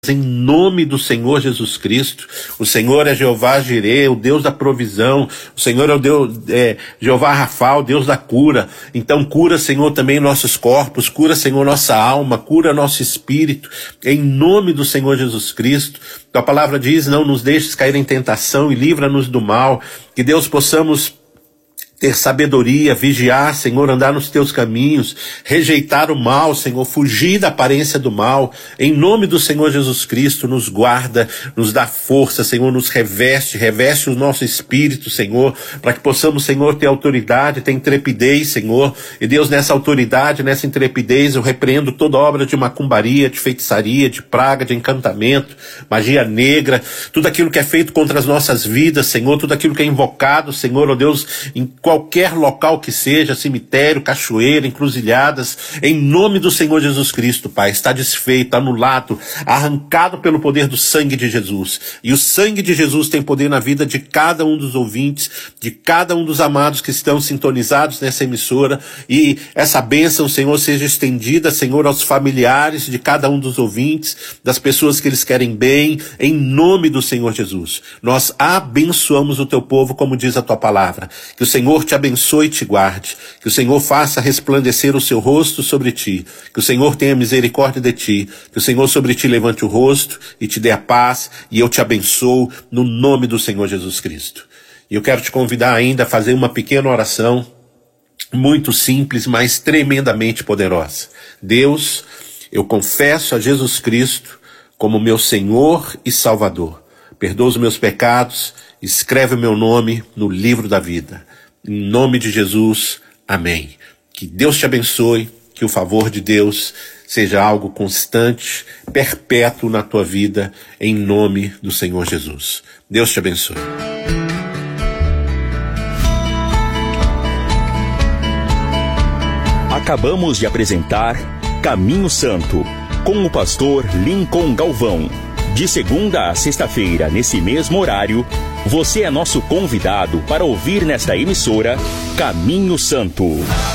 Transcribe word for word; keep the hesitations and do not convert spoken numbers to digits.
Em nome do Senhor Jesus Cristo. O Senhor é Jeová Jireh, o Deus da provisão. O Senhor é o Deus, é, Jeová Rafa, o Deus da cura. Então cura, Senhor, também nossos corpos, cura, Senhor, nossa alma, cura nosso espírito, em nome do Senhor Jesus Cristo. Tua palavra diz, não nos deixes cair em tentação e livra-nos do mal. Que Deus possamos ter sabedoria, vigiar, Senhor, andar nos teus caminhos, rejeitar o mal, Senhor, fugir da aparência do mal, em nome do Senhor Jesus Cristo, nos guarda, nos dá força, Senhor, nos reveste, reveste o nosso espírito, Senhor, para que possamos, Senhor, ter autoridade, ter intrepidez, Senhor, e Deus, nessa autoridade, nessa intrepidez, eu repreendo toda obra de macumbaria, de feitiçaria, de praga, de encantamento, magia negra, tudo aquilo que é feito contra as nossas vidas, Senhor, tudo aquilo que é invocado, Senhor, ó Deus, em qualquer local que seja, cemitério, cachoeira, encruzilhadas, em nome do Senhor Jesus Cristo, Pai, está desfeito, anulado, arrancado pelo poder do sangue de Jesus. E o sangue de Jesus tem poder na vida de cada um dos ouvintes, de cada um dos amados que estão sintonizados nessa emissora, e essa bênção, Senhor, seja estendida, Senhor, aos familiares de cada um dos ouvintes, das pessoas que eles querem bem, em nome do Senhor Jesus. Nós abençoamos o teu povo, como diz a tua palavra. Que o Senhor te abençoe e te guarde, que o Senhor faça resplandecer o seu rosto sobre ti, que o Senhor tenha misericórdia de ti, que o Senhor sobre ti levante o rosto e te dê a paz, e eu te abençoo no nome do Senhor Jesus Cristo. E eu quero te convidar ainda a fazer uma pequena oração, muito simples, mas tremendamente poderosa. Deus, eu confesso a Jesus Cristo como meu Senhor e Salvador. Perdoa os meus pecados, escreve o meu nome no livro da vida. Em nome de Jesus, amém. Que Deus te abençoe, que o favor de Deus seja algo constante, perpétuo na tua vida, em nome do Senhor Jesus. Deus te abençoe. Acabamos de apresentar Caminho Santo, com o pastor Lincoln Galvão. De segunda a sexta-feira, nesse mesmo horário, você é nosso convidado para ouvir nesta emissora Caminho Santo.